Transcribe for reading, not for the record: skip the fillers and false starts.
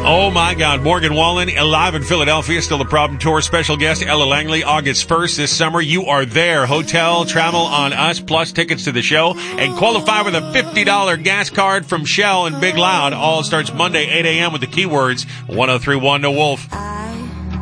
Oh, my God. Morgan Wallen, live in Philadelphia. Still the Problem Tour. Special guest, Ella Langley, August 1st this summer. You are there. Hotel, travel on us, plus tickets to the show. And qualify with a $50 gas card from Shell and Big Loud. All starts Monday, 8 a.m. with the keywords 1031 to Wolf.